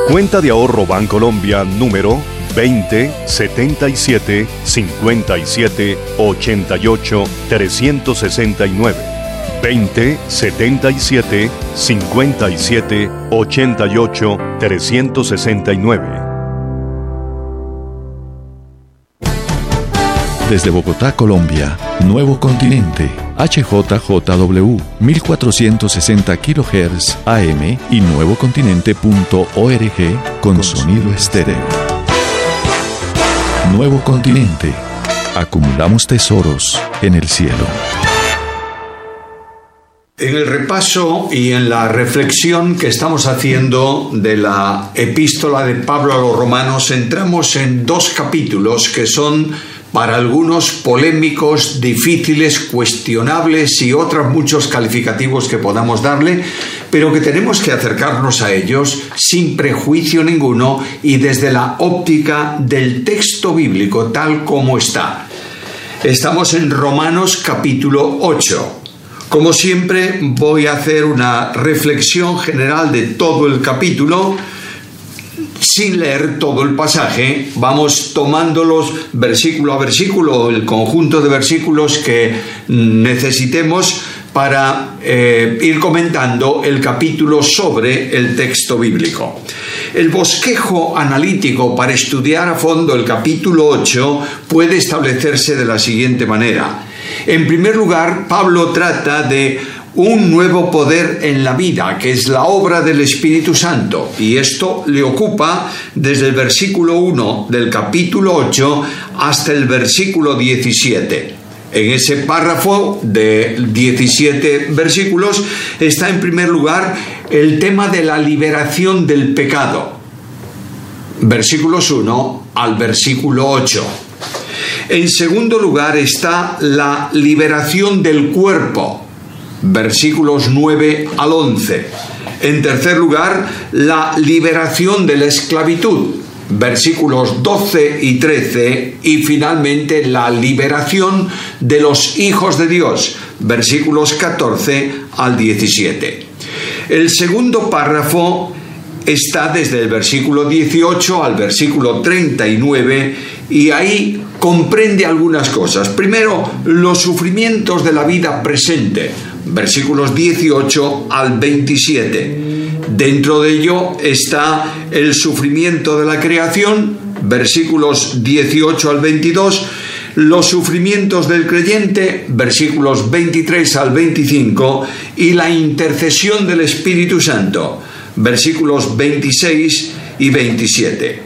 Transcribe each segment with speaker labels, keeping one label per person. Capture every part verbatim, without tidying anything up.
Speaker 1: Cuenta de ahorro Bancolombia número veinte setenta y siete cincuenta y siete ochenta y ocho trescientos sesenta y nueve. veinte setenta y siete cincuenta y siete ochenta y ocho trescientos sesenta y nueve.
Speaker 2: Desde Bogotá, Colombia, Nuevo Continente, H J J W, mil cuatrocientos sesenta kilohertz A M y nuevocontinente punto org con, con sonido estéreo. Nuevo Continente. Acumulamos tesoros en el cielo.
Speaker 3: En el repaso y en la reflexión que estamos haciendo de la epístola de Pablo a los Romanos, entramos en dos capítulos que son para algunos polémicos, difíciles, cuestionables y otros muchos calificativos que podamos darle, pero que tenemos que acercarnos a ellos sin prejuicio ninguno y desde la óptica del texto bíblico tal como está. Estamos en Romanos capítulo ocho. Como siempre, voy a hacer una reflexión general de todo el capítulo, sin leer todo el pasaje. Vamos tomándolos versículo a versículo, el conjunto de versículos que necesitemos para eh, ir comentando el capítulo sobre el texto bíblico. El bosquejo analítico para estudiar a fondo el capítulo ocho puede establecerse de la siguiente manera. En primer lugar, Pablo trata de un nuevo poder en la vida, que es la obra del Espíritu Santo, y esto le ocupa desde el versículo uno del capítulo ocho hasta el versículo diecisiete. En ese párrafo de diecisiete versículos está en primer lugar el tema de la liberación del pecado, versículos uno al versículo ocho. En segundo lugar está la liberación del cuerpo, versículos nueve al once. En tercer lugar, la liberación de la esclavitud, versículos doce y trece. Y finalmente, la liberación de los hijos de Dios, versículos catorce al diecisiete. El segundo párrafo está desde el versículo dieciocho al versículo treinta y nueve, y ahí comprende algunas cosas. Primero, los sufrimientos de la vida presente, versículos dieciocho al veintisiete. Dentro de ello está el sufrimiento de la creación, versículos dieciocho al veintidós, los sufrimientos del creyente, versículos veintitrés al veinticinco, y la intercesión del Espíritu Santo, versículos veintiséis y veintisiete.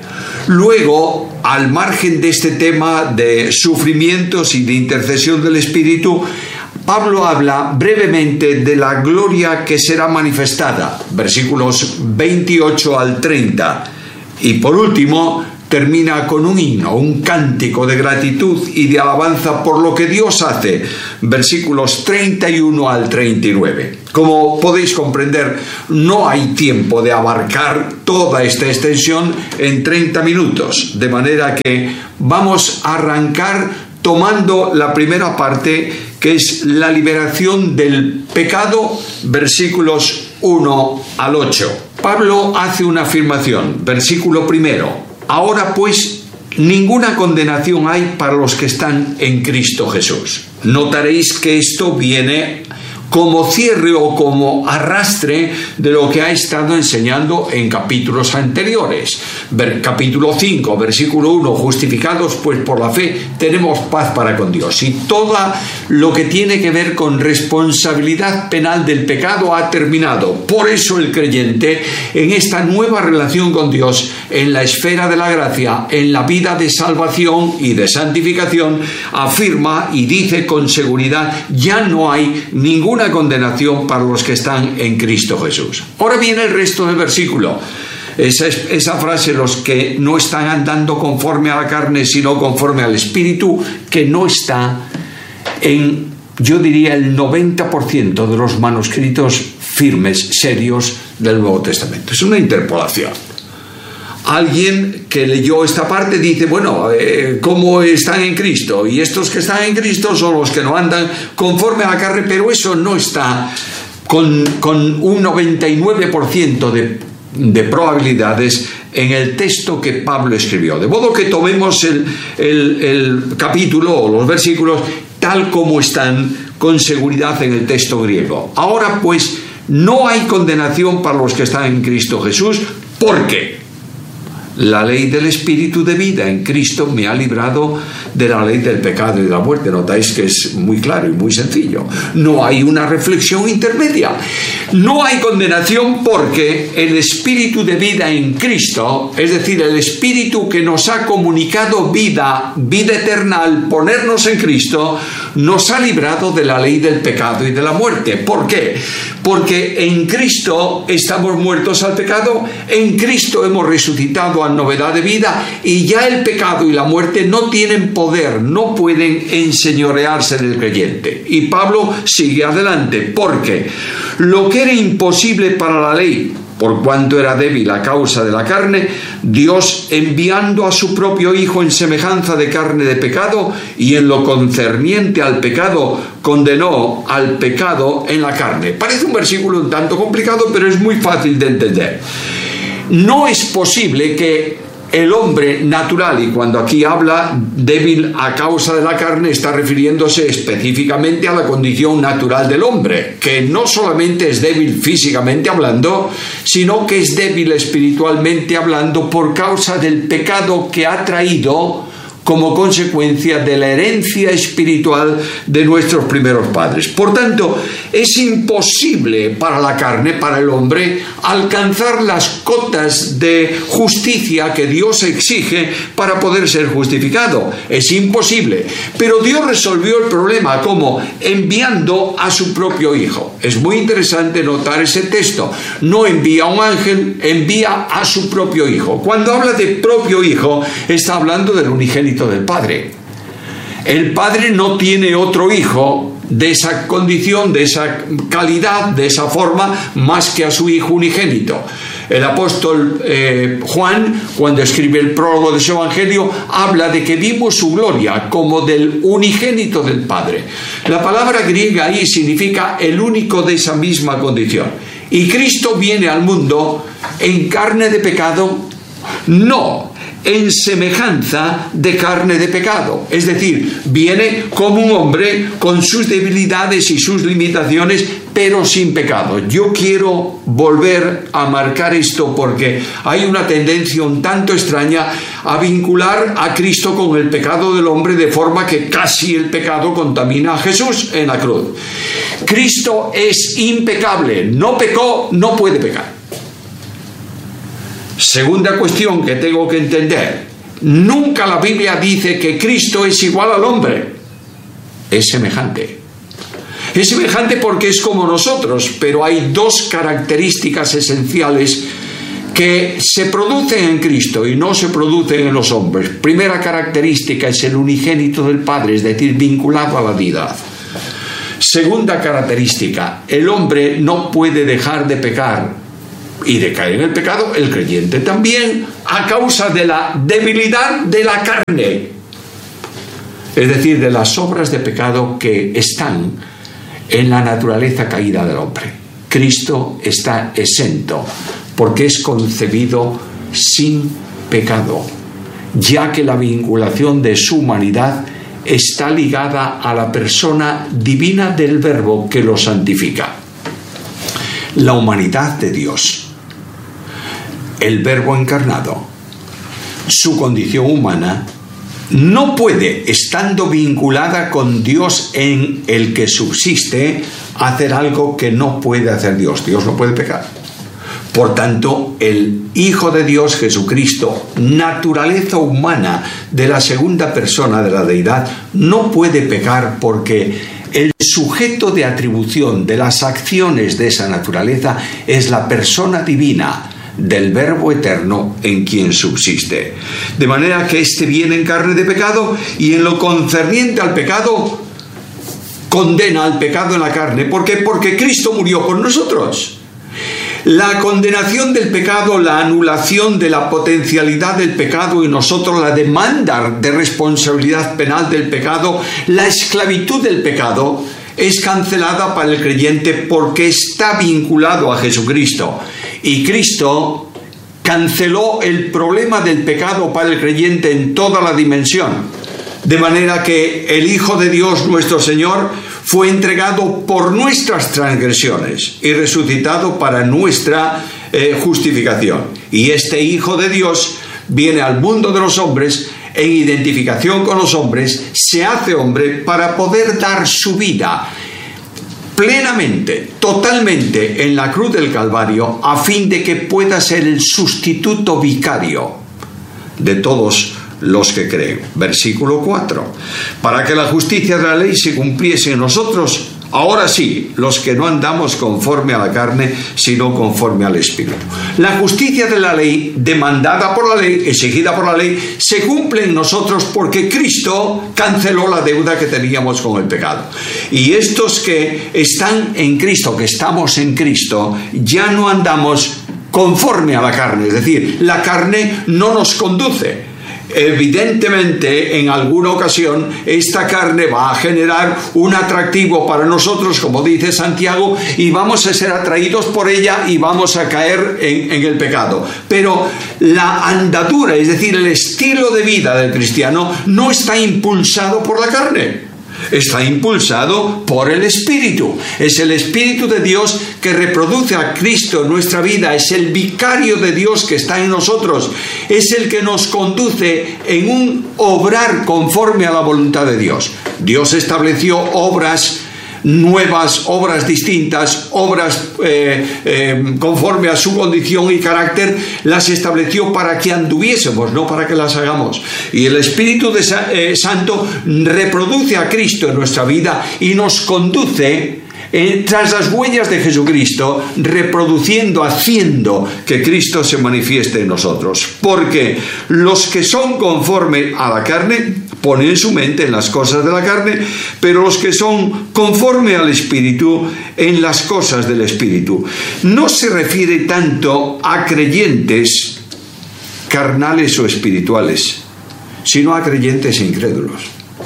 Speaker 3: Luego, al margen de este tema de sufrimientos y de intercesión del Espíritu, Pablo habla brevemente de la gloria que será manifestada, versículos veintiocho al treinta. Y por último, termina con un himno, un cántico de gratitud y de alabanza por lo que Dios hace, versículos treinta y uno al treinta y nueve. Como podéis comprender, no hay tiempo de abarcar toda esta extensión en treinta minutos, de manera que vamos a arrancar tomando la primera parte, que es la liberación del pecado, versículos uno al ocho. Pablo hace una afirmación, versículo primero. Ahora pues, ninguna condenación hay para los que están en Cristo Jesús. Notaréis que esto viene como cierre o como arrastre de lo que ha estado enseñando en capítulos anteriores. Ver, capítulo cinco, versículo uno, justificados pues por la fe, tenemos paz para con Dios. Y todo lo que tiene que ver con responsabilidad penal del pecado ha terminado. Por eso el creyente, en esta nueva relación con Dios, en la esfera de la gracia, en la vida de salvación y de santificación, afirma y dice con seguridad, ya no hay ninguna condenación para los que están en Cristo Jesús. Ahora viene el resto del versículo. Esa, esa frase, los que no están andando conforme a la carne, sino conforme al Espíritu, que no está en, yo diría, el noventa por ciento de los manuscritos firmes, serios del Nuevo Testamento. Es una interpolación. Alguien que leyó esta parte dice, bueno, eh, ¿cómo están en Cristo? Y estos que están en Cristo son los que no andan conforme a la carne, pero eso no está con, con un noventa y nueve por ciento de de probabilidades en el texto que Pablo escribió. De modo que tomemos el, el, el capítulo o los versículos tal como están con seguridad en el texto griego. Ahora pues, no hay condenación para los que están en Cristo Jesús, porque la ley del Espíritu de vida en Cristo me ha librado de la ley del pecado y de la muerte. Notáis que es muy claro y muy sencillo. No hay una reflexión intermedia. No hay condenación porque el Espíritu de vida en Cristo, es decir, el Espíritu que nos ha comunicado vida, vida eterna al ponernos en Cristo, nos ha librado de la ley del pecado y de la muerte. ¿Por qué? Porque en Cristo estamos muertos al pecado, en Cristo hemos resucitado a novedad de vida, y ya el pecado y la muerte no tienen poder, no pueden enseñorearse del creyente. Y Pablo sigue adelante, porque lo que era imposible para la ley, por cuanto era débil a causa de la carne, Dios, enviando a su propio Hijo en semejanza de carne de pecado, y en lo concerniente al pecado, condenó al pecado en la carne. Parece un versículo un tanto complicado, pero es muy fácil de entender. No es posible que el hombre natural, y cuando aquí habla débil a causa de la carne, está refiriéndose específicamente a la condición natural del hombre, que no solamente es débil físicamente hablando, sino que es débil espiritualmente hablando por causa del pecado que ha traído como consecuencia de la herencia espiritual de nuestros primeros padres. Por tanto, es imposible para la carne, para el hombre, alcanzar las cotas de justicia que Dios exige para poder ser justificado. Es imposible. Pero Dios resolvió el problema, ¿cómo? Enviando a su propio Hijo. Es muy interesante notar ese texto. No envía a un ángel, envía a su propio Hijo. Cuando habla de propio Hijo, está hablando del unigénito del Padre. El Padre no tiene otro hijo de esa condición, de esa calidad, de esa forma, más que a su Hijo unigénito. El apóstol eh, Juan, cuando escribe el prólogo de su Evangelio, habla de que vimos su gloria como del unigénito del Padre. La palabra griega ahí significa el único de esa misma condición. ¿Y Cristo viene al mundo en carne de pecado? No, en semejanza de carne de pecado. Es decir, viene como un hombre con sus debilidades y sus limitaciones, pero sin pecado. Yo quiero volver a marcar esto porque hay una tendencia un tanto extraña a vincular a Cristo con el pecado del hombre, de forma que casi el pecado contamina a Jesús en la cruz. Cristo es impecable, no pecó, no puede pecar. Segunda cuestión que tengo que entender: nunca la Biblia dice que Cristo es igual al hombre. Es semejante. Es semejante porque es como nosotros, pero hay dos características esenciales que se producen en Cristo y no se producen en los hombres. Primera característica es el unigénito del Padre, es decir, vinculado a la deidad. Segunda característica: el hombre no puede dejar de pecar y de caer en el pecado, el creyente también, a causa de la debilidad de la carne, es decir, de las obras de pecado que están en la naturaleza caída del hombre. Cristo está exento porque es concebido sin pecado, ya que la vinculación de su humanidad está ligada a la persona divina del Verbo que lo santifica. La humanidad de Dios, el Verbo encarnado, su condición humana, no puede, estando vinculada con Dios en el que subsiste, hacer algo que no puede hacer Dios. Dios no puede pecar. Por tanto, el Hijo de Dios, Jesucristo, naturaleza humana de la segunda persona de la deidad, no puede pecar porque el sujeto de atribución de las acciones de esa naturaleza es la persona divina del Verbo eterno en quien subsiste. De manera que éste viene en carne de pecado y en lo concerniente al pecado condena al pecado en la carne. ¿Por qué? Porque Cristo murió por nosotros. La condenación del pecado, la anulación de la potencialidad del pecado y nosotros la demanda de responsabilidad penal del pecado, la esclavitud del pecado, es cancelada para el creyente porque está vinculado a Jesucristo. Y Cristo canceló el problema del pecado para el creyente en toda la dimensión, de manera que el Hijo de Dios, nuestro Señor, fue entregado por nuestras transgresiones y resucitado para nuestra eh, justificación. Y este Hijo de Dios viene al mundo de los hombres en identificación con los hombres, se hace hombre para poder dar su vida plenamente, totalmente en la cruz del Calvario, a fin de que pueda ser el sustituto vicario de todos los que creen. Versículo cuatro. Para que la justicia de la ley se cumpliese en nosotros, ahora sí, los que no andamos conforme a la carne, sino conforme al Espíritu. La justicia de la ley, demandada por la ley, exigida por la ley, se cumple en nosotros porque Cristo canceló la deuda que teníamos con el pecado. Y estos que están en Cristo, que estamos en Cristo, ya no andamos conforme a la carne. Es decir, la carne no nos conduce. Evidentemente, en alguna ocasión, esta carne va a generar un atractivo para nosotros, como dice Santiago, y vamos a ser atraídos por ella y vamos a caer en, en el pecado. Pero la andadura, es decir, el estilo de vida del cristiano, no está impulsado por la carne. Está impulsado por el Espíritu. Es el Espíritu de Dios que reproduce a Cristo en nuestra vida. Es el vicario de Dios que está en nosotros. Es el que nos conduce en un obrar conforme a la voluntad de Dios. Dios estableció obras nuevas, obras distintas, obras eh, eh, conforme a su condición y carácter, las estableció para que anduviésemos, no para que las hagamos. Y el Espíritu de Sa- eh, Santo reproduce a Cristo en nuestra vida y nos conduce Eh, tras las huellas de Jesucristo, reproduciendo, haciendo que Cristo se manifieste en nosotros. Porque los que son conforme a la carne ponen su mente en las cosas de la carne, pero los que son conforme al Espíritu en las cosas del Espíritu. No se refiere tanto a creyentes carnales o espirituales, sino a creyentes incrédulos.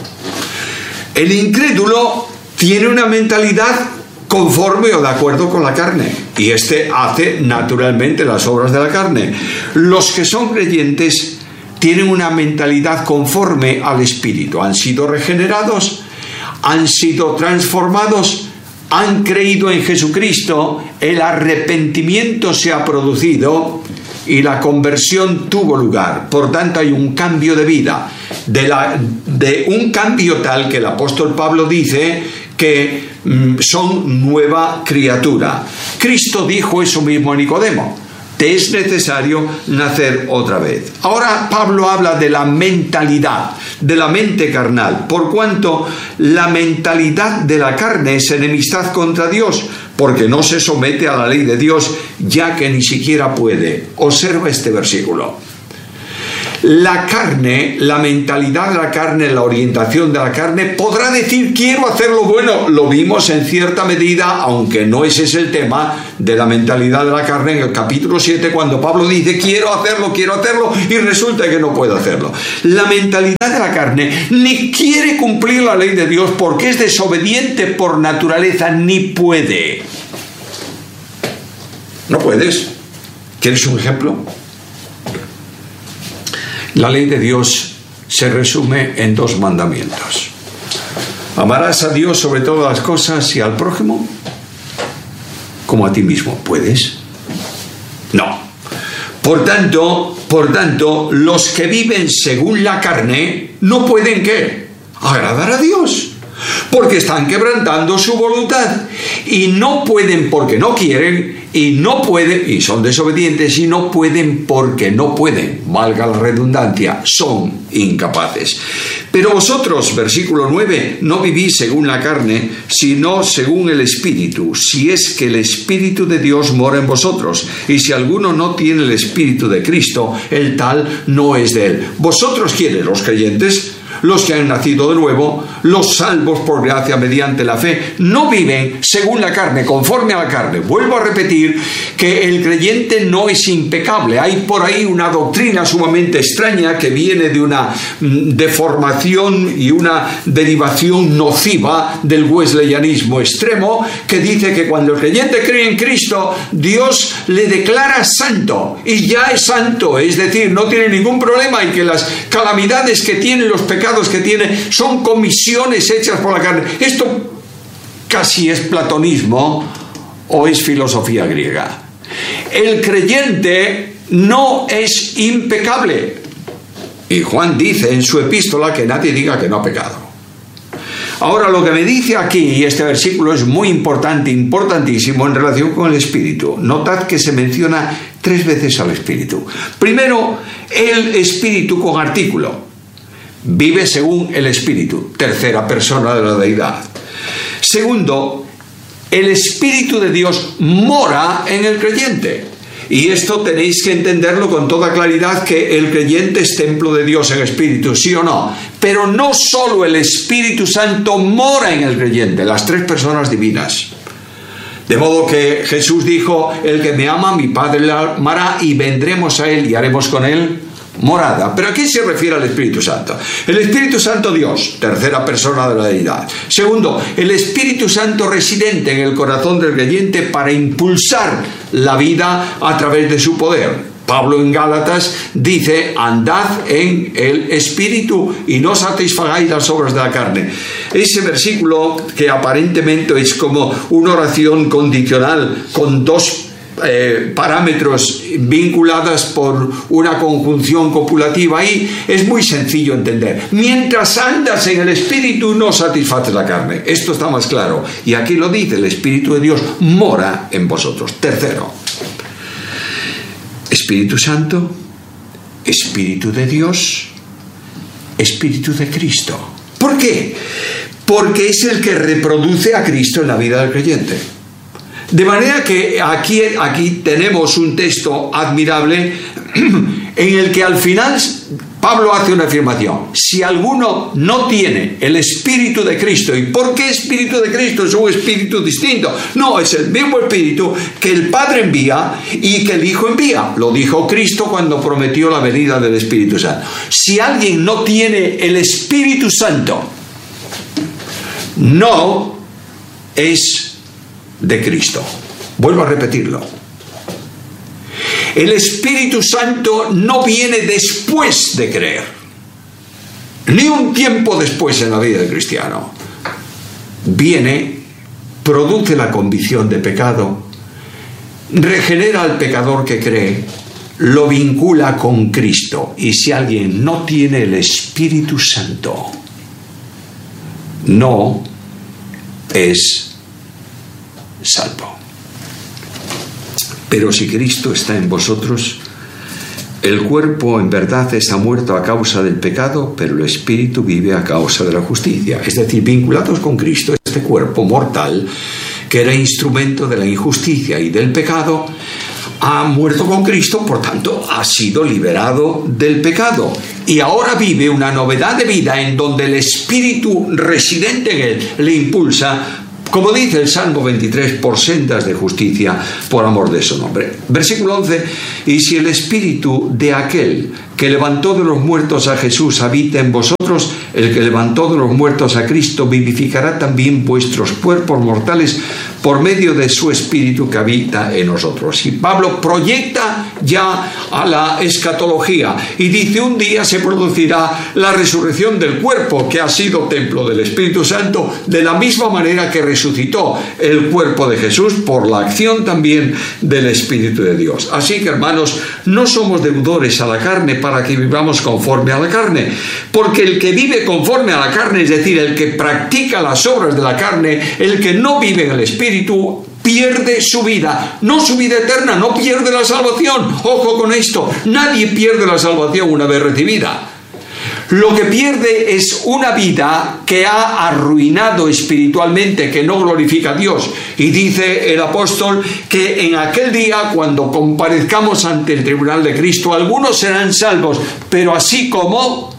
Speaker 3: El incrédulo tiene una mentalidad conforme o de acuerdo con la carne, y este hace naturalmente las obras de la carne. Los que son creyentes tienen una mentalidad conforme al Espíritu. Han sido regenerados, han sido transformados, han creído en Jesucristo, el arrepentimiento se ha producido y la conversión tuvo lugar. Por tanto, hay un cambio de vida, de, la, de un cambio tal que el apóstol Pablo dice que mm, son nueva criatura. Cristo dijo eso mismo a Nicodemo: te es necesario nacer otra vez. Ahora Pablo habla de la mentalidad, de la mente carnal, por cuanto la mentalidad de la carne es enemistad contra Dios, porque no se somete a la ley de Dios, ya que ni siquiera puede. Observa este versículo. La carne, la mentalidad de la carne, la orientación de la carne, podrá decir quiero hacer lo bueno. Lo vimos en cierta medida, aunque no ese es el tema de la mentalidad de la carne, en el capítulo siete, cuando Pablo dice quiero hacerlo, quiero hacerlo, y resulta que no puede hacerlo. La mentalidad de la carne ni quiere cumplir la ley de Dios porque es desobediente por naturaleza, ni puede. No puedes. ¿Quieres un ejemplo? La ley de Dios se resume en dos mandamientos. Amarás a Dios sobre todas las cosas y al prójimo como a ti mismo. ¿Puedes? No. Por tanto, por tanto, los que viven según la carne no pueden ¿qué? Agradar a Dios, porque están quebrantando su voluntad y no pueden porque no quieren, y no pueden, y son desobedientes, y no pueden porque no pueden, valga la redundancia, son incapaces. Pero vosotros, versículo nueve, no vivís según la carne, sino según el Espíritu, si es que el Espíritu de Dios mora en vosotros. Y si alguno no tiene el Espíritu de Cristo, el tal no es de él. ¿Vosotros quiénes? Los creyentes. los que han nacido de nuevo, los salvos por gracia mediante la fe, no viven según la carne, conforme a la carne. Vuelvo a repetir que el creyente no es impecable. Hay por ahí una doctrina sumamente extraña que viene de una deformación y una derivación nociva del wesleyanismo extremo, que dice que cuando el creyente cree en Cristo, Dios le declara santo y ya es santo, es decir, no tiene ningún problema, y que las calamidades que tiene, los pecados que tiene, son comisiones hechas por la carne. Esto casi es platonismo o es filosofía griega. El creyente no es impecable, y Juan dice en su epístola que nadie diga que no ha pecado. Ahora, lo que me dice aquí, y este versículo es muy importante, importantísimo en relación con el Espíritu. Notad que se menciona tres veces al Espíritu. Primero, el Espíritu con artículo. Vive según el Espíritu, tercera persona de la deidad. Segundo, el Espíritu de Dios mora en el creyente. Y esto tenéis que entenderlo con toda claridad, que el creyente es templo de Dios en espíritu, ¿sí o no? Pero no solo el Espíritu Santo mora en el creyente, las tres personas divinas. De modo que Jesús dijo: el que me ama, mi Padre le amará, y vendremos a él y haremos con él morada. ¿Pero a qué se refiere al Espíritu Santo? El Espíritu Santo Dios, tercera persona de la deidad. Segundo, el Espíritu Santo residente en el corazón del creyente para impulsar la vida a través de su poder. Pablo en Gálatas dice: andad en el Espíritu y no satisfagáis las obras de la carne. Ese versículo, que aparentemente es como una oración condicional con dos Eh, parámetros vinculadas por una conjunción copulativa, ahí es muy sencillo entender. Mientras andas en el Espíritu, no satisfaces la carne. Esto está más claro, y aquí lo dice: el Espíritu de Dios mora en vosotros. Tercero, Espíritu Santo, Espíritu de Dios, Espíritu de Cristo. ¿Por qué? Porque es el que reproduce a Cristo en la vida del creyente. De manera que aquí, aquí tenemos un texto admirable en el que al final Pablo hace una afirmación: si alguno no tiene el Espíritu de Cristo. ¿Y por qué Espíritu de Cristo? Es un espíritu distinto. No, es el mismo Espíritu que el Padre envía y que el Hijo envía. Lo dijo Cristo cuando prometió la venida del Espíritu Santo. Si alguien no tiene el Espíritu Santo, no es de Cristo. Vuelvo a repetirlo: el Espíritu Santo no viene después de creer, ni un tiempo después en la vida del cristiano. Viene, produce la convicción de pecado, regenera al pecador que cree, lo vincula con Cristo. Y si alguien no tiene el Espíritu Santo, no es salvo. Pero si Cristo está en vosotros, el cuerpo en verdad está muerto a causa del pecado, pero el espíritu vive a causa de la justicia. Es decir, vinculados con Cristo, este cuerpo mortal, que era instrumento de la injusticia y del pecado, ha muerto con Cristo, por tanto ha sido liberado del pecado, y ahora vive una novedad de vida en donde el espíritu residente en él le impulsa, como dice el Salmo veintitrés, por sendas de justicia, por amor de su nombre. Versículo once: y si el espíritu de aquel que levantó de los muertos a Jesús habita en vosotros, el que levantó de los muertos a Cristo vivificará también vuestros cuerpos mortales por medio de su espíritu que habita en nosotros. Y Pablo proyecta ya a la escatología y dice: un día se producirá la resurrección del cuerpo que ha sido templo del Espíritu Santo, de la misma manera que resucitó el cuerpo de Jesús por la acción también del Espíritu de Dios. Así que, hermanos, no somos deudores a la carne para que vivamos conforme a la carne, porque el que vive conforme a la carne, es decir, el que practica las obras de la carne, el que no vive en el Espíritu, pierde su vida, no su vida eterna, no pierde la salvación. Ojo con esto: nadie pierde la salvación una vez recibida. Lo que pierde es una vida que ha arruinado espiritualmente, que no glorifica a Dios. Y dice el apóstol que en aquel día, cuando comparezcamos ante el tribunal de Cristo, algunos serán salvos, pero así como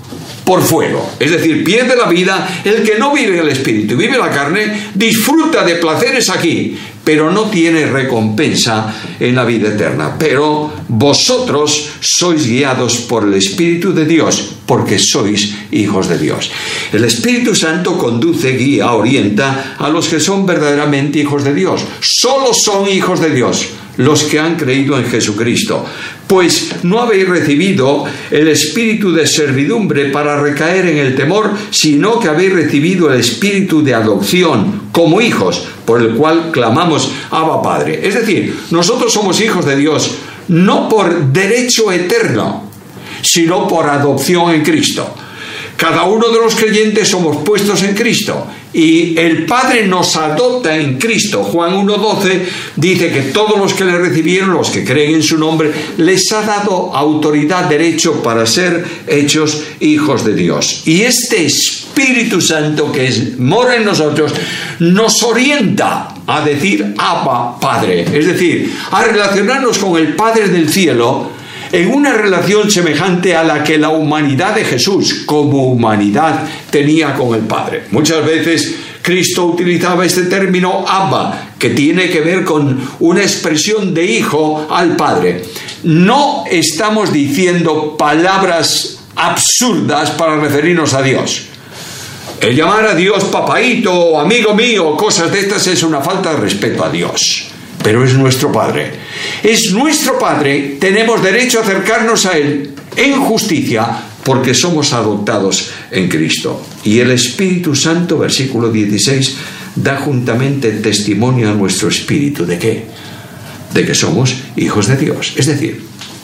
Speaker 3: por fuego. Es decir, pierde la vida el que no vive el Espíritu y vive la carne, disfruta de placeres aquí, pero no tiene recompensa en la vida eterna. Pero vosotros sois guiados por el Espíritu de Dios, porque sois hijos de Dios. El Espíritu Santo conduce, guía, orienta a los que son verdaderamente hijos de Dios. Solo son hijos de Dios los que han creído en Jesucristo, pues no habéis recibido el espíritu de servidumbre para recaer en el temor, sino que habéis recibido el espíritu de adopción como hijos, por el cual clamamos Abba Padre. Es decir, nosotros somos hijos de Dios no por derecho eterno, sino por adopción en Cristo. Cada uno de los creyentes somos puestos en Cristo y el Padre nos adopta en Cristo. Juan uno doce dice que todos los que le recibieron, los que creen en su nombre, les ha dado autoridad, derecho para ser hechos hijos de Dios. Y este Espíritu Santo que es, mora en nosotros, nos orienta a decir Abba Padre, es decir, a relacionarnos con el Padre del cielo en una relación semejante a la que la humanidad de Jesús como humanidad tenía con el Padre. Muchas veces Cristo utilizaba este término Abba, que tiene que ver con una expresión de hijo al Padre. No estamos diciendo palabras absurdas para referirnos a Dios. El llamar a Dios papaíto o amigo mío, cosas de estas, es una falta de respeto a Dios. Pero es nuestro Padre. Es nuestro Padre, tenemos derecho a acercarnos a Él en justicia porque somos adoptados en Cristo. Y el Espíritu Santo, versículo dieciséis, da juntamente testimonio a nuestro espíritu. ¿De qué? De que somos hijos de Dios. Es decir,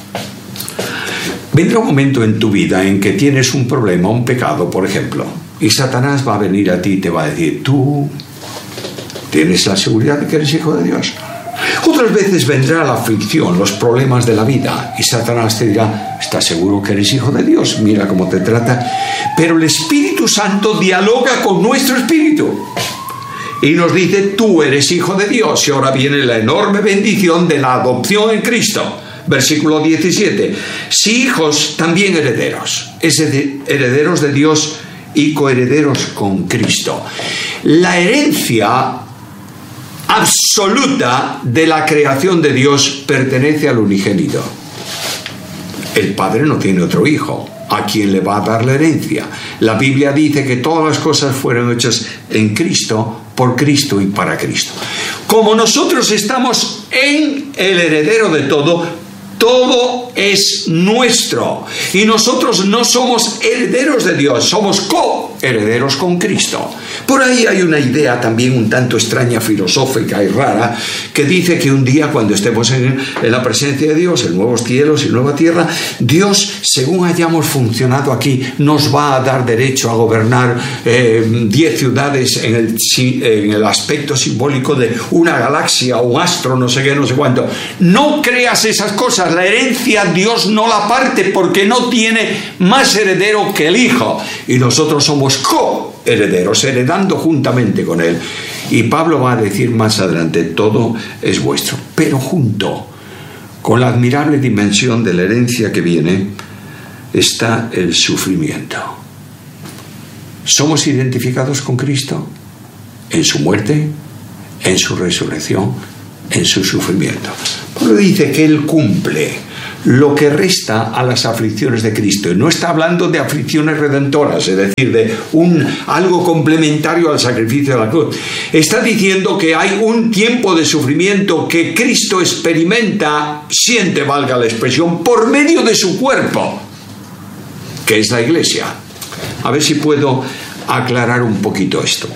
Speaker 3: vendrá un momento en tu vida en que tienes un problema, un pecado, por ejemplo, y Satanás va a venir a ti y te va a decir, tú tienes la seguridad de que eres hijo de Dios. Otras veces vendrá la aflicción, los problemas de la vida, y Satanás te dirá, ¿estás seguro que eres hijo de Dios? Mira cómo te trata. Pero el Espíritu Santo dialoga con nuestro espíritu y nos dice, tú eres hijo de Dios. Y ahora viene la enorme bendición de la adopción en Cristo. Versículo diecisiete. Si hijos, también herederos, es decir, herederos de Dios y coherederos con Cristo. La herencia absoluta de la creación de Dios pertenece al unigénito. El Padre no tiene otro hijo a quien le va a dar la herencia. La Biblia dice que todas las cosas fueron hechas en Cristo, por Cristo y para Cristo. Como nosotros estamos en el heredero de todo, todo es nuestro. Y nosotros no somos herederos de Dios, somos coherederos con Cristo. Por ahí hay una idea también un tanto extraña, filosófica y rara, que dice que un día cuando estemos en, en la presencia de Dios, en nuevos cielos y nueva tierra, Dios, según hayamos funcionado aquí, nos va a dar derecho a gobernar eh, diez ciudades en el, en el aspecto simbólico de una galaxia o un astro, no sé qué, no sé cuánto. No creas esas cosas. La herencia Dios no la parte porque no tiene más heredero que el Hijo. Y nosotros somos coherederos, heredando juntamente con Él. Y Pablo va a decir más adelante, todo es vuestro. Pero junto con la admirable dimensión de la herencia que viene, está el sufrimiento. Somos identificados con Cristo en su muerte, en su resurrección, en su sufrimiento. Pablo dice que Él cumple lo que resta a las aflicciones de Cristo. Y no está hablando de aflicciones redentoras, es decir, de un, algo complementario al sacrificio de la cruz. Está diciendo que hay un tiempo de sufrimiento que Cristo experimenta, siente, valga la expresión, por medio de su cuerpo, que es la Iglesia. A ver si puedo aclarar un poquito esto.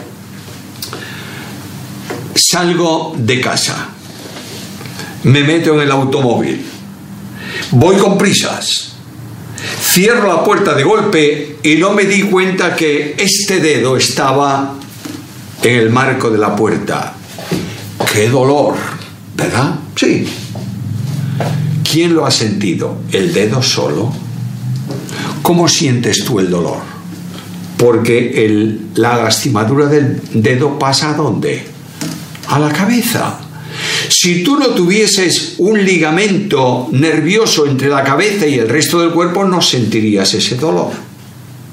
Speaker 3: Salgo de casa, me meto en el automóvil, voy con prisas, cierro la puerta de golpe y no me di cuenta que este dedo estaba en el marco de la puerta. ¡Qué dolor! ¿Verdad? Sí. ¿Quién lo ha sentido? ¿El dedo solo? ¿Cómo sientes tú el dolor? Porque el, la lastimadura del dedo pasa ¿a dónde? A la cabeza. Si tú no tuvieses un ligamento nervioso entre la cabeza y el resto del cuerpo, no sentirías ese dolor.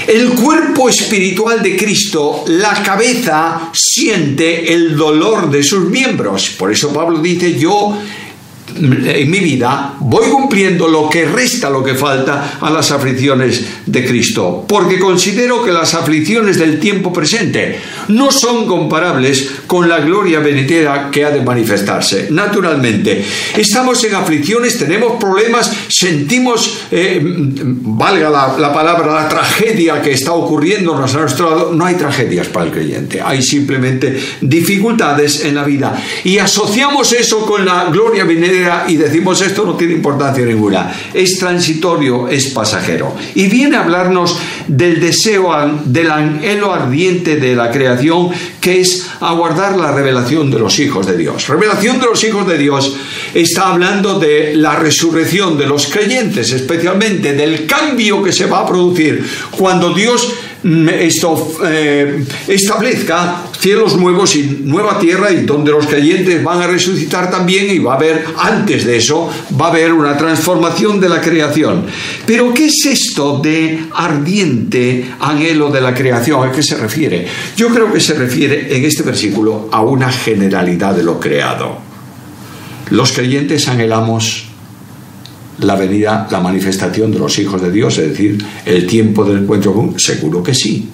Speaker 3: El cuerpo espiritual de Cristo, la cabeza, siente el dolor de sus miembros. Por eso Pablo dice, yo en mi vida voy cumpliendo lo que resta, lo que falta a las aflicciones de Cristo, porque considero que las aflicciones del tiempo presente no son comparables con la gloria venidera que ha de manifestarse. Naturalmente, estamos en aflicciones, tenemos problemas, sentimos, eh, valga la, la palabra, la tragedia que está ocurriendo a nuestro lado. No hay tragedias para el creyente, hay simplemente dificultades en la vida, y asociamos eso con la gloria venidera y decimos, esto no tiene importancia ninguna, es transitorio, es pasajero. Y viene a hablarnos del deseo, del anhelo ardiente de la creación, que es aguardar la revelación de los hijos de Dios. Revelación de los hijos de Dios está hablando de la resurrección de los creyentes, especialmente del cambio que se va a producir cuando Dios esto eh, establezca cielos nuevos y nueva tierra, y donde los creyentes van a resucitar también, y va a haber, antes de eso, va a haber una transformación de la creación. Pero ¿qué es esto de ardiente anhelo de la creación? ¿A qué se refiere? Yo creo que se refiere en este versículo a una generalidad de lo creado. Los creyentes anhelamos la venida, la manifestación de los hijos de Dios, es decir, el tiempo del encuentro con, seguro que sí.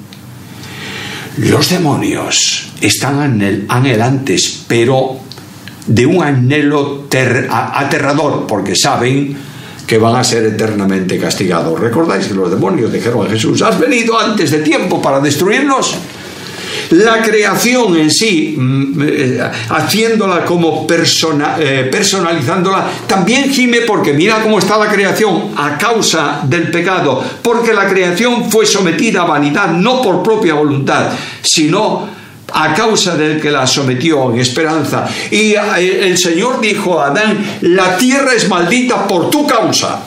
Speaker 3: Los demonios están anhelantes, pero de un anhelo ter, aterrador, porque saben que van a ser eternamente castigados. ¿Recordáis que los demonios dijeron a Jesús, has venido antes de tiempo para destruirnos? La creación en sí, haciéndola como persona, eh, personalizándola, también gime, porque mira cómo está la creación a causa del pecado, porque la creación fue sometida a vanidad, no por propia voluntad, sino a causa del que la sometió en esperanza. Y el Señor dijo a Adán, la tierra es maldita por tu causa.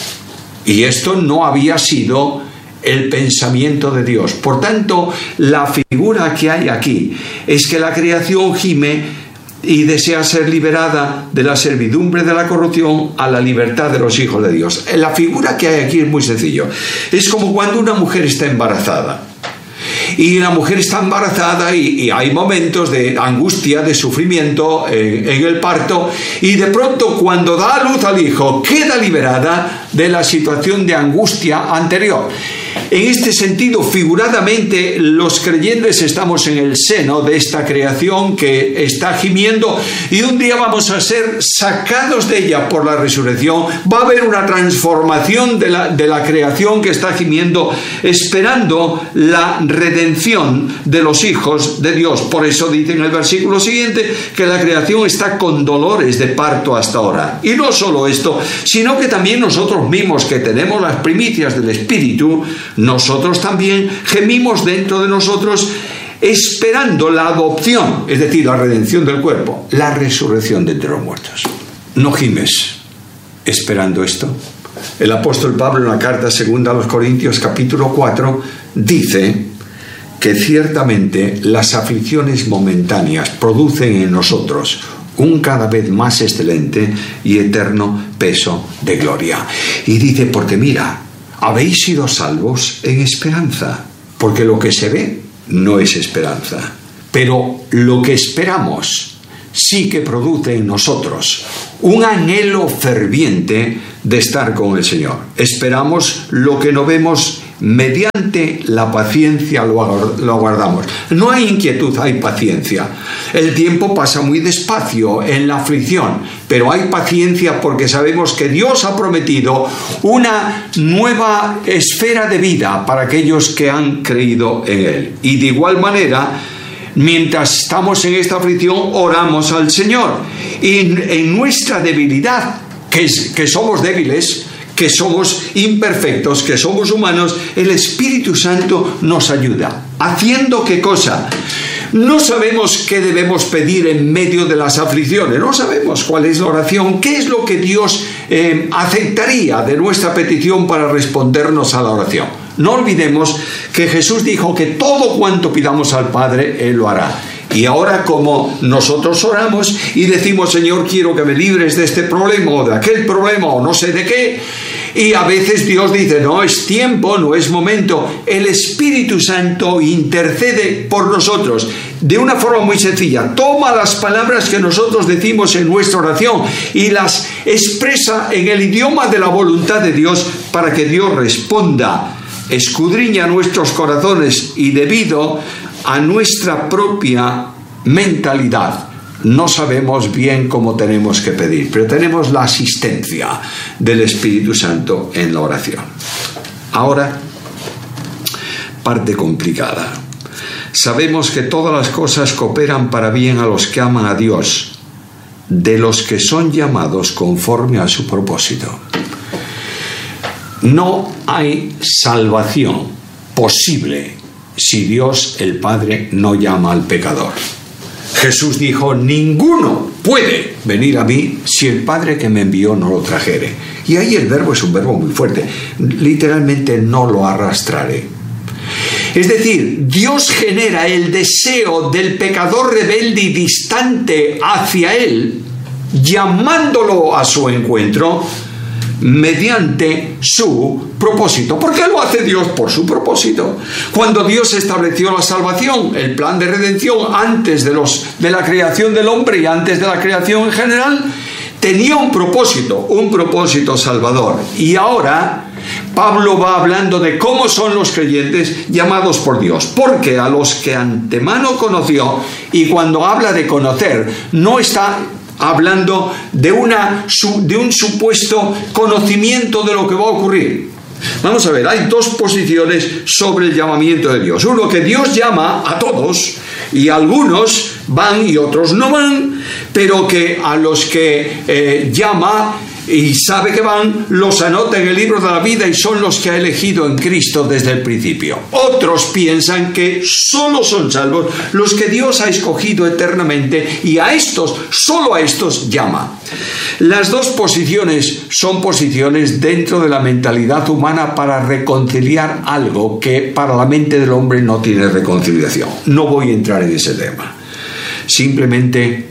Speaker 3: Y esto no había sido el pensamiento de Dios. Por tanto, la figura que hay aquí es que la creación gime y desea ser liberada de la servidumbre de la corrupción a la libertad de los hijos de Dios. La figura que hay aquí es muy sencillo. Es como cuando una mujer está embarazada. Y la mujer está embarazada y, y hay momentos de angustia, de sufrimiento en, en el parto, y de pronto cuando da a luz al hijo queda liberada de la situación de angustia anterior. En este sentido, figuradamente, los creyentes estamos en el seno de esta creación que está gimiendo, y un día vamos a ser sacados de ella por la resurrección. Va a haber una transformación de la, de la creación que está gimiendo, esperando la redención de los hijos de Dios. Por eso dice en el versículo siguiente que la creación está con dolores de parto hasta ahora. Y no solo esto, sino que también nosotros mismos, que tenemos las primicias del Espíritu, nosotros también gemimos dentro de nosotros esperando la adopción, es decir, la redención del cuerpo, la resurrección de entre los muertos. ¿No gimes esperando esto? El apóstol Pablo, en la carta segunda a los Corintios, capítulo cuatro, dice que ciertamente las aflicciones momentáneas producen en nosotros un cada vez más excelente y eterno peso de gloria. Y dice, porque mira, habéis sido salvos en esperanza, porque lo que se ve no es esperanza, pero lo que esperamos sí que produce en nosotros un anhelo ferviente de estar con el Señor. Esperamos lo que no vemos, mediante la paciencia lo aguardamos. No hay inquietud, hay paciencia. El tiempo pasa muy despacio en la aflicción, pero hay paciencia porque sabemos que Dios ha prometido una nueva esfera de vida para aquellos que han creído en Él. Y de igual manera, mientras estamos en esta aflicción, oramos al Señor. Y en nuestra debilidad, que, es, que somos débiles, que somos imperfectos, que somos humanos, el Espíritu Santo nos ayuda. ¿Haciendo qué cosa? No sabemos qué debemos pedir en medio de las aflicciones, no sabemos cuál es la oración, qué es lo que Dios eh, aceptaría de nuestra petición para respondernos a la oración. No olvidemos que Jesús dijo que todo cuanto pidamos al Padre, Él lo hará. Y ahora, como nosotros oramos y decimos, Señor, quiero que me libres de este problema o de aquel problema o no sé de qué, Y a veces Dios dice, no es tiempo, no es momento. El Espíritu Santo intercede por nosotros de una forma muy sencilla. Toma las palabras que nosotros decimos en nuestra oración y las expresa en el idioma de la voluntad de Dios para que Dios responda. Escudriña nuestros corazones y debido a nuestra propia mentalidad no sabemos bien cómo tenemos que pedir, pero tenemos la asistencia del Espíritu Santo en la oración. Ahora, parte complicada. Sabemos que todas las cosas cooperan para bien a los que aman a Dios, de los que son llamados conforme a su propósito. No hay salvación posible si Dios el Padre no llama al pecador. Jesús dijo, ninguno puede venir a mí si el Padre que me envió no lo trajere. Y ahí el verbo es un verbo muy fuerte. Literalmente no lo arrastraré. Es decir, Dios genera el deseo del pecador rebelde y distante hacia Él, llamándolo a su encuentro mediante su propósito. ¿Por qué lo hace Dios? Por su propósito. Cuando Dios estableció la salvación, el plan de redención antes de, los, de la creación del hombre y antes de la creación en general, tenía un propósito, un propósito salvador. Y ahora Pablo va hablando de cómo son los creyentes llamados por Dios, porque a los que antemano conoció, y cuando habla de conocer, no está hablando de, una, de un supuesto conocimiento de lo que va a ocurrir. Vamos a ver, hay dos posiciones sobre el llamamiento de Dios. Uno, que Dios llama a todos, y algunos van y otros no van, pero que a los que eh, llama y sabe que van, los anota en el libro de la vida y son los que ha elegido en Cristo desde el principio. Otros piensan que solo son salvos los que Dios ha escogido eternamente, y a estos, solo a estos llama. Las dos posiciones son posiciones dentro de la mentalidad humana para reconciliar algo que para la mente del hombre no tiene reconciliación. No voy a entrar en ese tema. Simplemente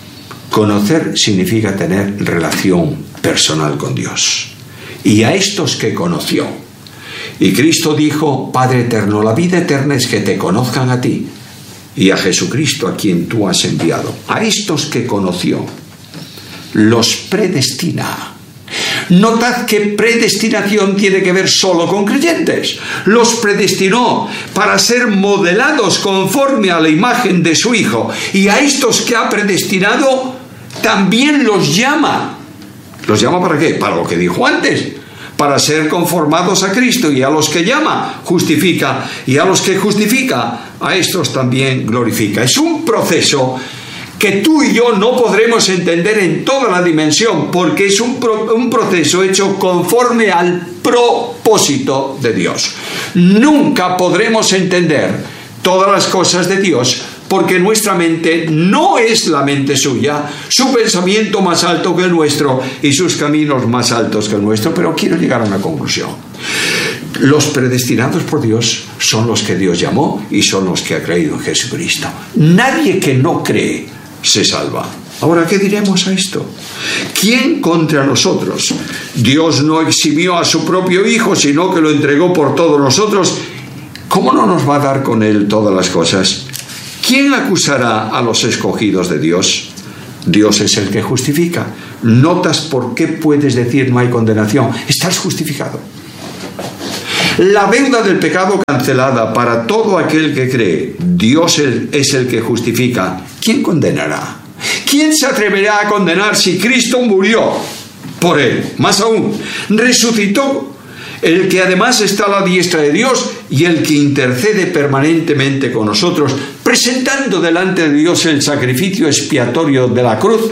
Speaker 3: conocer significa tener relación personal con Dios. Y a estos que conoció. Y Cristo dijo, Padre eterno, la vida eterna es que te conozcan a ti y a Jesucristo a quien tú has enviado. A estos que conoció, los predestina. Notad que predestinación tiene que ver solo con creyentes. Los predestinó para ser modelados conforme a la imagen de su Hijo. Y a estos que ha predestinado, también los llama. ¿Los llama para qué? Para lo que dijo antes. Para ser conformados a Cristo. Y a los que llama, justifica. Y a los que justifica, a estos también glorifica. Es un proceso que tú y yo no podremos entender en toda la dimensión, porque es un, pro, un proceso hecho conforme al propósito de Dios. Nunca podremos entender todas las cosas de Dios, porque nuestra mente no es la mente suya, su pensamiento más alto que el nuestro y sus caminos más altos que el nuestro. Pero quiero llegar a una conclusión. Los predestinados por Dios son los que Dios llamó y son los que ha creído en Jesucristo. Nadie que no cree se salva. Ahora, ¿qué diremos a esto? ¿Quién contra nosotros? Dios no exhibió a su propio Hijo, sino que lo entregó por todos nosotros. ¿Cómo no nos va a dar con Él todas las cosas? ¿Quién acusará a los escogidos de Dios? Dios es el que justifica. ¿Notas por qué puedes decir no hay condenación? Estás justificado. La deuda del pecado cancelada para todo aquel que cree. Dios es el que justifica. ¿Quién condenará? ¿Quién se atreverá a condenar si Cristo murió por él? Más aún, resucitó, el que además está a la diestra de Dios y el que intercede permanentemente con nosotros, presentando delante de Dios el sacrificio expiatorio de la cruz,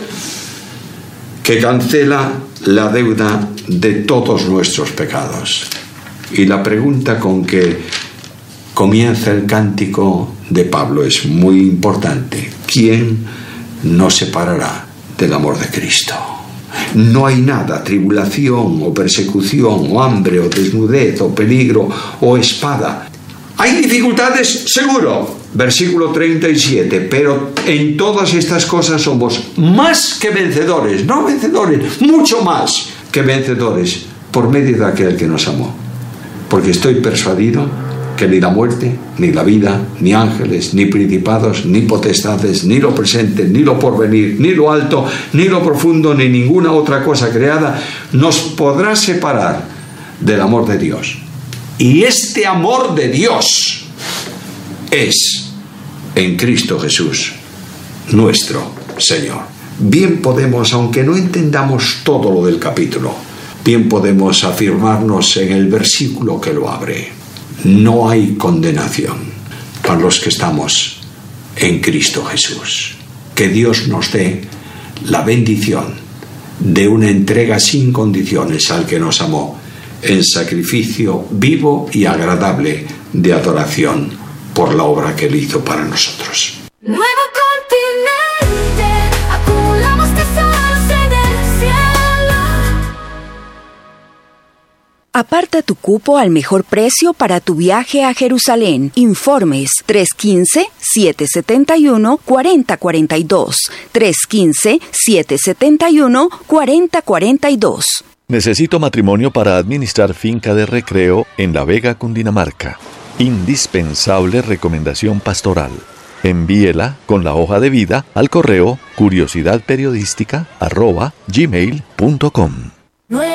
Speaker 3: que cancela la deuda de todos nuestros pecados. Y la pregunta con que comienza el cántico de Pablo es muy importante. ¿Quién nos separará del amor de Cristo? No hay nada, tribulación o persecución o hambre o desnudez o peligro o espada. ¿Hay dificultades? Seguro. Versículo treinta y siete. Pero en todas estas cosas somos más que vencedores. No vencedores, mucho más que vencedores por medio de aquel que nos amó. Porque estoy persuadido que ni la muerte, ni la vida, ni ángeles, ni principados, ni potestades, ni lo presente, ni lo porvenir, ni lo alto, ni lo profundo, ni ninguna otra cosa creada nos podrá separar del amor de Dios. Y este amor de Dios es en Cristo Jesús, nuestro Señor. Bien podemos, aunque no entendamos todo lo del capítulo, bien podemos afirmarnos en el versículo que lo abre. No hay condenación para los que estamos en Cristo Jesús. Que Dios nos dé la bendición de una entrega sin condiciones al que nos amó, en sacrificio vivo y agradable de adoración por la obra que Él hizo para nosotros.
Speaker 4: Nuevo continente, acumulamos tesoros en el cielo.
Speaker 5: Aparta tu cupo al mejor precio para tu viaje a Jerusalén. Informes tres uno cinco, siete siete uno, cuatro cero cuatro dos. tres uno cinco, siete siete uno, cuatro cero cuatro dos.
Speaker 2: Necesito matrimonio para administrar finca de recreo en La Vega, Cundinamarca. Indispensable recomendación pastoral. Envíela con la hoja de vida al correo curiosidadperiodística arroba gmail punto com.